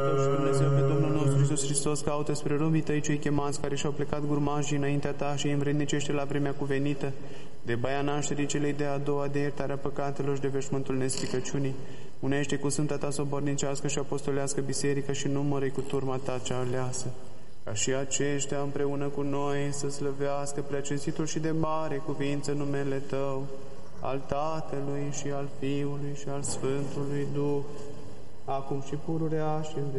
Dumnezeu pe Domnul nostru Iisus Hristos, caută spre robii tăi cei chemați, care și-au plecat grumajii înaintea ta și îi învrednicește la vremea cuvenită, de baia nașterii celei de-a doua, de iertarea păcatelor și de veșmântul nestricăciunii. Unește cu Sfânta ta sobornicească și apostolească biserică și numără cu turma ta cea aleasă, ca și aceștia împreună cu noi să slăvească preacinstitul și de mare cuvință numele Tău, al Tatălui și al Fiului și al Sfântului Duh, acum și pururea și în